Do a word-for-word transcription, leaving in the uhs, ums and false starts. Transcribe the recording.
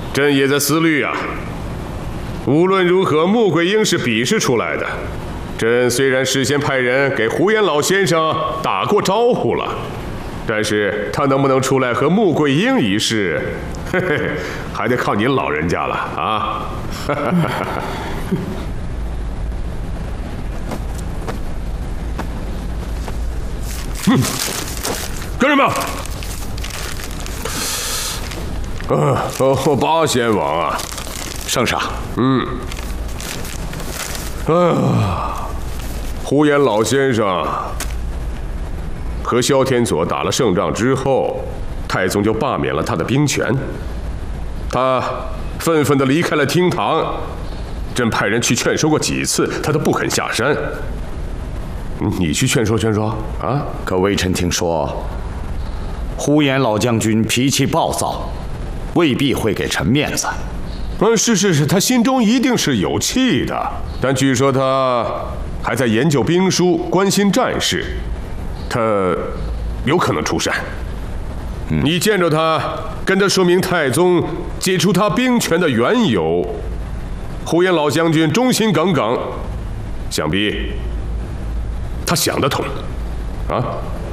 朕也在思虑啊。无论如何，穆桂英是比试出来的。朕虽然事先派人给胡延老先生打过招呼了，但是他能不能出来和穆桂英一试，嘿嘿，还得靠您老人家了啊！哈哈哈哈。嗯，干什么？啊，哦，八仙王啊， 圣上。 嗯。啊，胡延老先生和萧天佐打了胜仗之后，太宗就罢免了他的兵权，他愤愤地离开了厅堂。朕派人去劝说过几次，他都不肯下山。你去劝说劝说啊？ 可微臣听说，呼延老将军脾气暴躁，未必会给臣面子。 嗯，是是是，他心中一定是有气的，但据说他还在研究兵书，关心战事，他有可能出山。嗯、你见着他，跟他说明太宗解除他兵权的缘由。呼延老将军忠心耿耿，想必他想得通，啊？